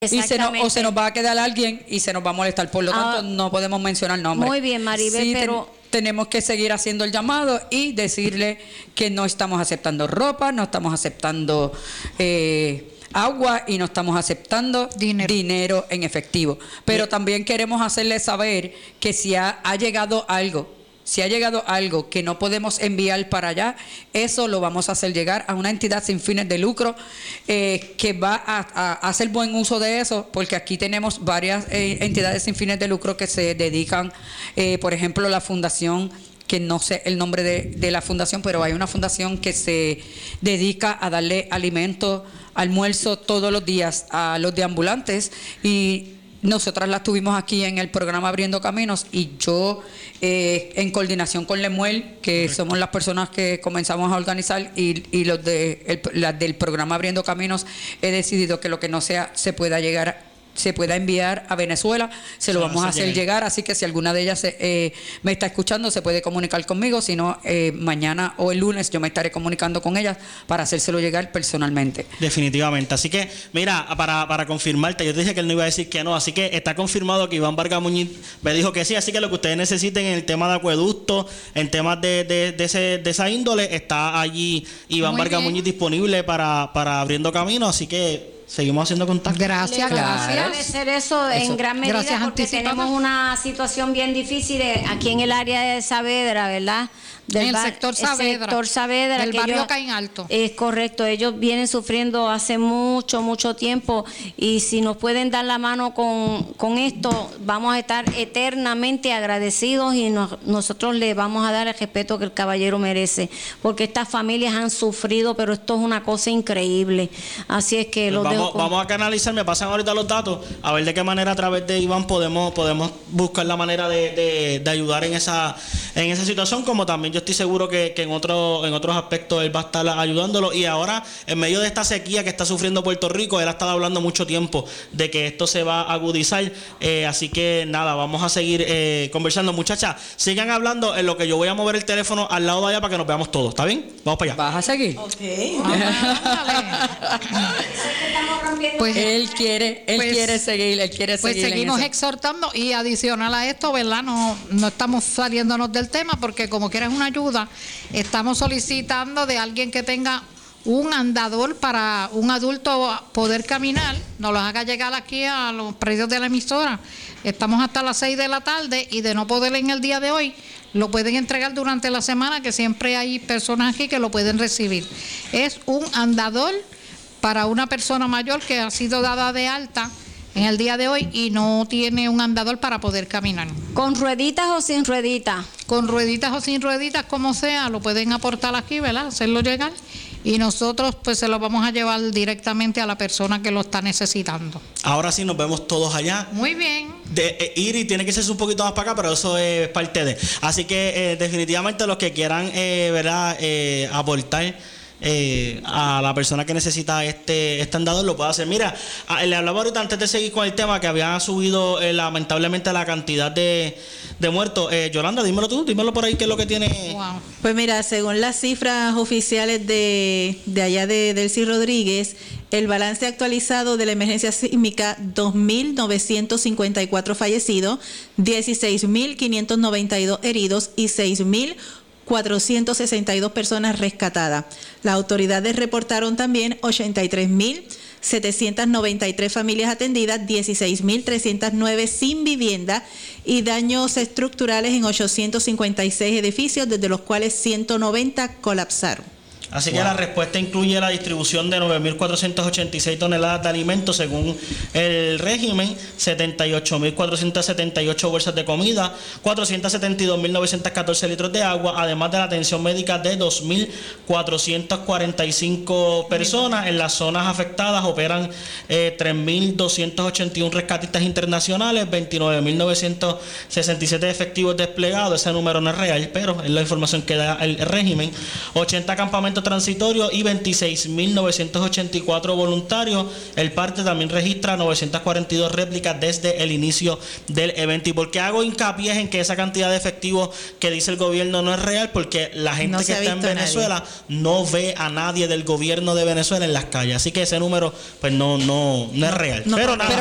y se nos va a quedar alguien y se nos va a molestar. Por lo tanto, no podemos mencionar nombres. Muy bien, Maribel, sí, pero tenemos que seguir haciendo el llamado y decirle que no estamos aceptando ropa, no estamos aceptando agua y no estamos aceptando dinero en efectivo. Pero también queremos hacerle saber que si ha llegado algo que no podemos enviar para allá, eso lo vamos a hacer llegar a una entidad sin fines de lucro que va a hacer buen uso de eso, porque aquí tenemos varias entidades sin fines de lucro que se dedican, por ejemplo, la fundación, que no sé el nombre de la fundación, pero hay una fundación que se dedica a darle alimento, almuerzo todos los días a los deambulantes, y nosotras las tuvimos aquí en el programa Abriendo Caminos, y yo en coordinación con Lemuel, que somos las personas que comenzamos a organizar, y los las del programa Abriendo Caminos, he decidido que lo que no sea se pueda enviar a Venezuela, se lo vamos a hacer llegar. Así que si alguna de ellas me está escuchando, se puede comunicar conmigo. Si no, mañana o el lunes yo me estaré comunicando con ellas para hacérselo llegar personalmente. Definitivamente. Así que, mira, para confirmarte, yo te dije que él no iba a decir que no, así que está confirmado que Iván Vargas Muñiz me dijo que sí. Así que lo que ustedes necesiten en el tema de acueducto, en temas de esa índole, está allí Iván Vargas Muñiz disponible para Abriendo Caminos. Así que seguimos haciendo contacto. Gracias. Agradecer eso en gran medida, porque tenemos una situación bien difícil aquí en el área de Saavedra, ¿verdad? En el sector Saavedra, del barrio Caín Alto. Es correcto, ellos vienen sufriendo hace mucho tiempo, y si nos pueden dar la mano con esto, vamos a estar eternamente agradecidos, y nosotros le vamos a dar el respeto que el caballero merece, porque estas familias han sufrido, pero esto es una cosa increíble. Así es que vamos a canalizar, me pasan ahorita los datos, a ver de qué manera a través de Iván podemos buscar la manera de ayudar en esa situación, como también yo estoy seguro que en otros aspectos él va a estar ayudándolo. Y ahora, en medio de esta sequía que está sufriendo Puerto Rico, él ha estado hablando mucho tiempo de que esto se va a agudizar, así que nada, vamos a seguir conversando. Muchachas, sigan hablando en lo que yo voy a mover el teléfono al lado de allá para que nos veamos todos, ¿está bien? Vamos para allá. ¿Vas a seguir? Ok. Pues él quiere seguir, Pues seguimos exhortando, y adicional a esto, ¿verdad? No estamos saliéndonos del tema, porque como quieras una ayuda, estamos solicitando de alguien que tenga un andador para un adulto poder caminar, nos los haga llegar aquí a los predios de la emisora. Estamos hasta las 6 de la tarde, y de no poder en el día de hoy, lo pueden entregar durante la semana, que siempre hay personas aquí que lo pueden recibir. Es un andador para una persona mayor que ha sido dada de alta en el día de hoy y no tiene un andador para poder caminar. ¿Con rueditas o sin rueditas? Con rueditas o sin rueditas, como sea, lo pueden aportar aquí, ¿verdad? Hacerlo llegar, y nosotros pues se lo vamos a llevar directamente a la persona que lo está necesitando. Ahora sí nos vemos todos allá. Muy bien. Iri tiene que irse un poquito más para acá, pero eso es parte de. Así que definitivamente los que quieran ¿verdad? Aportar a la persona que necesita este andador lo puede hacer. Mira, le hablaba ahorita antes de seguir con el tema que había subido lamentablemente la cantidad de muertos. Yolanda, dímelo por ahí qué es lo que tiene. Wow. Pues mira, según las cifras oficiales de allá de Delcy Rodríguez, el balance actualizado de la emergencia sísmica: 2.954 fallecidos, 16.592 heridos y 6.462 personas rescatadas. Las autoridades reportaron también 83.793 familias atendidas, 16.309 sin vivienda y daños estructurales en 856 edificios, desde los cuales 190 colapsaron. Así que la respuesta incluye la distribución de 9.486 toneladas de alimentos según el régimen, 78.478 bolsas de comida, 472.914 litros de agua, además de la atención médica de 2.445 personas. En las zonas afectadas operan 3.281 rescatistas internacionales, 29.967 efectivos desplegados. Ese número no es real, pero es la información que da el régimen. 80 campamentos mandos transitorios y 26.984 voluntarios. El parte también registra 942 réplicas desde el inicio del evento. ¿Y por qué hago hincapié en que esa cantidad de efectivo que dice el gobierno no es real? Porque la gente que está en Venezuela no ve a nadie del gobierno de Venezuela en las calles. Así que ese número pues no es real. Pero nada.